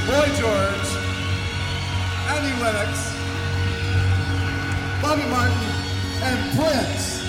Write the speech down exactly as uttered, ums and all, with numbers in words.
Boy George, Annie Lennox, Bobby Martin, and Prince.